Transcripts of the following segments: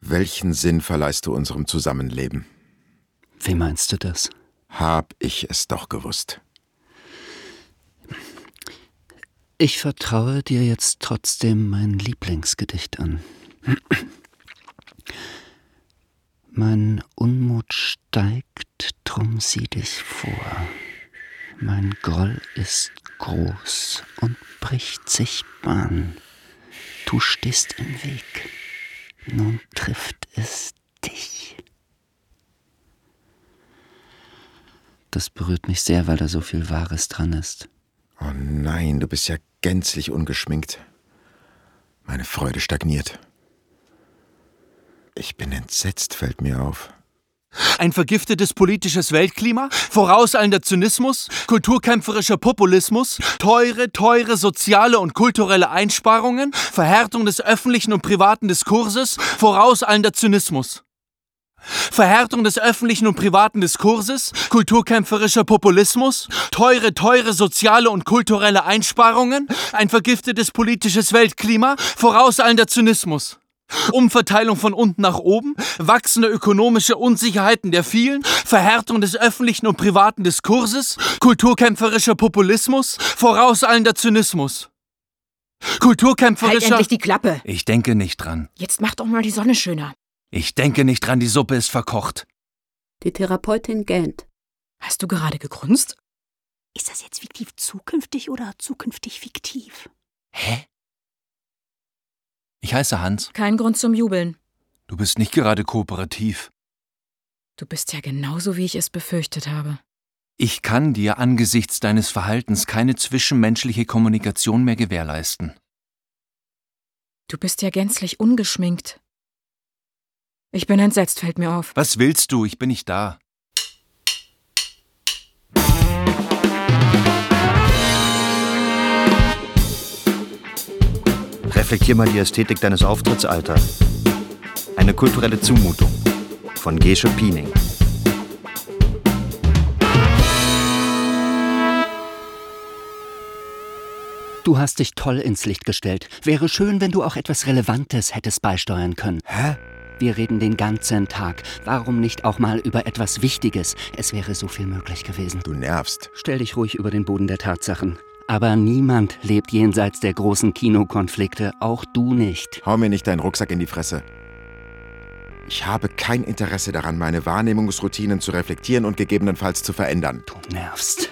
Welchen Sinn verleihst du unserem Zusammenleben? Wie meinst du das? Hab ich es doch gewusst. Ich vertraue dir jetzt trotzdem mein Lieblingsgedicht an. Mein Unmut steigt, drum sieh dich vor. Mein Groll ist groß und bricht sich Bahn. Du stehst im Weg, nun trifft es dich. Das berührt mich sehr, weil da so viel Wahres dran ist. Oh nein, du bist ja gänzlich ungeschminkt. Meine Freude stagniert. Ich bin entsetzt, fällt mir auf. Ein vergiftetes politisches Weltklima, vorauseilender Zynismus, kulturkämpferischer Populismus, teure soziale und kulturelle Einsparungen, Verhärtung des öffentlichen und privaten Diskurses, vorauseilender Zynismus. Verhärtung des öffentlichen und privaten Diskurses, kulturkämpferischer Populismus, teure soziale und kulturelle Einsparungen, ein vergiftetes politisches Weltklima, vorauseilender Zynismus. Umverteilung von unten nach oben, wachsende ökonomische Unsicherheiten der vielen, Verhärtung des öffentlichen und privaten Diskurses, kulturkämpferischer Populismus, vorauseilender Zynismus. Kulturkämpferischer... Halt endlich die Klappe! Ich denke nicht dran. Jetzt mach doch mal die Sonne schöner. Ich denke nicht dran, die Suppe ist verkocht. Die Therapeutin gähnt. Hast du gerade gegrunzt? Ist das jetzt fiktiv zukünftig oder zukünftig fiktiv? Hä? Ich heiße Hans. Kein Grund zum Jubeln. Du bist nicht gerade kooperativ. Du bist ja genauso, wie ich es befürchtet habe. Ich kann dir angesichts deines Verhaltens keine zwischenmenschliche Kommunikation mehr gewährleisten. Du bist ja gänzlich ungeschminkt. Ich bin entsetzt, fällt mir auf. Was willst du? Ich bin nicht da. Reflektier mal die Ästhetik deines Auftritts, Alter. Eine kulturelle Zumutung. Von Gesche Piening. Du hast dich toll ins Licht gestellt. Wäre schön, wenn du auch etwas Relevantes hättest beisteuern können. Hä? Wir reden den ganzen Tag. Warum nicht auch mal über etwas Wichtiges? Es wäre so viel möglich gewesen. Du nervst. Stell dich ruhig über den Boden der Tatsachen. Aber niemand lebt jenseits der großen Kinokonflikte, auch du nicht. Hau mir nicht deinen Rucksack in die Fresse. Ich habe kein Interesse daran, meine Wahrnehmungsroutinen zu reflektieren und gegebenenfalls zu verändern. Du nervst.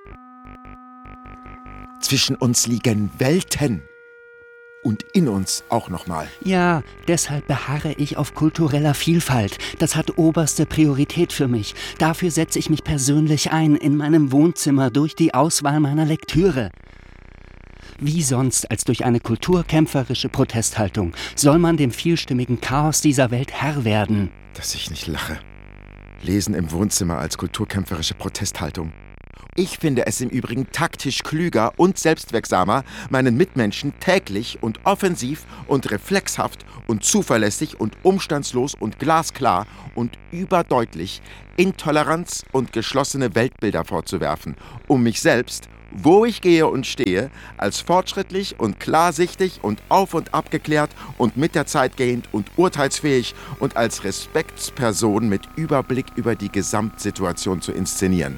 Zwischen uns liegen Welten. Und in uns auch nochmal. Ja, deshalb beharre ich auf kultureller Vielfalt. Das hat oberste Priorität für mich. Dafür setze ich mich persönlich ein, in meinem Wohnzimmer, durch die Auswahl meiner Lektüre. Wie sonst als durch eine kulturkämpferische Protesthaltung soll man dem vielstimmigen Chaos dieser Welt Herr werden. Dass ich nicht lache. Lesen im Wohnzimmer als kulturkämpferische Protesthaltung. Ich finde es im Übrigen taktisch klüger und selbstwirksamer, meinen Mitmenschen täglich und offensiv und reflexhaft und zuverlässig und umstandslos und glasklar und überdeutlich Intoleranz und geschlossene Weltbilder vorzuwerfen, um mich selbst, wo ich gehe und stehe, als fortschrittlich und klarsichtig und auf- und abgeklärt und mit der Zeit gehend und urteilsfähig und als Respektsperson mit Überblick über die Gesamtsituation zu inszenieren.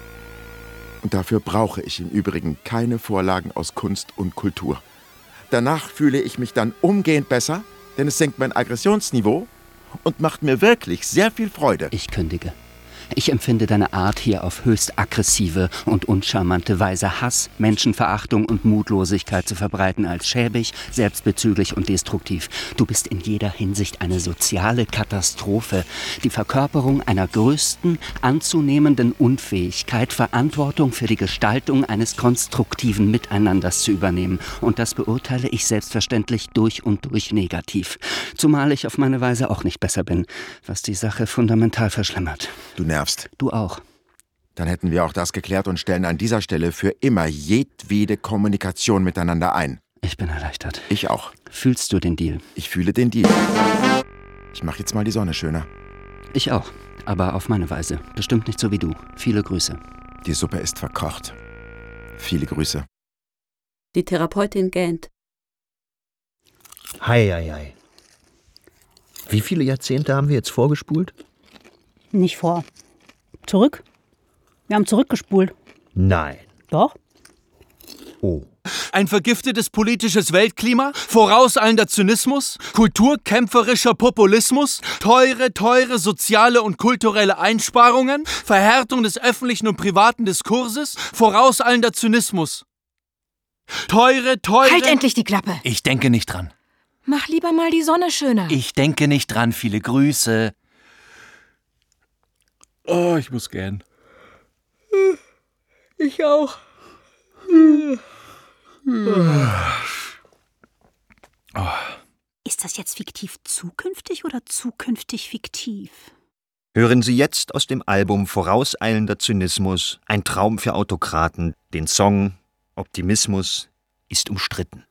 Und dafür brauche ich im Übrigen keine Vorlagen aus Kunst und Kultur. Danach fühle ich mich dann umgehend besser, denn es senkt mein Aggressionsniveau und macht mir wirklich sehr viel Freude. Ich kündige. Ich empfinde deine Art hier auf höchst aggressive und uncharmante Weise Hass, Menschenverachtung und Mutlosigkeit zu verbreiten als schäbig, selbstbezüglich und destruktiv. Du bist in jeder Hinsicht eine soziale Katastrophe, die Verkörperung einer größten, anzunehmenden Unfähigkeit, Verantwortung für die Gestaltung eines konstruktiven Miteinanders zu übernehmen. Und das beurteile ich selbstverständlich durch und durch negativ. Zumal ich auf meine Weise auch nicht besser bin, was die Sache fundamental verschlimmert. Du nervst. Du auch. Dann hätten wir auch das geklärt und stellen an dieser Stelle für immer jedwede Kommunikation miteinander ein. Ich bin erleichtert. Ich auch. Fühlst du den Deal? Ich fühle den Deal. Ich mache jetzt mal die Sonne schöner. Ich auch, aber auf meine Weise. Bestimmt nicht so wie du. Viele Grüße. Die Suppe ist verkocht. Viele Grüße. Die Therapeutin gähnt. Hei. Wie viele Jahrzehnte haben wir jetzt vorgespult? Nicht vor. Zurück? Wir haben zurückgespult. Nein. Doch? Oh. Ein vergiftetes politisches Weltklima, vorauseilender Zynismus, kulturkämpferischer Populismus, teure soziale und kulturelle Einsparungen, Verhärtung des öffentlichen und privaten Diskurses, vorauseilender Zynismus. Teure... Halt endlich die Klappe! Ich denke nicht dran. Mach lieber mal die Sonne schöner. Ich denke nicht dran. Viele Grüße. Oh, ich muss gähnen. Ich auch. Ist das jetzt fiktiv zukünftig oder zukünftig fiktiv? Hören Sie jetzt aus dem Album Vorauseilender Zynismus, ein Traum für Autokraten, den Song Optimismus ist umstritten.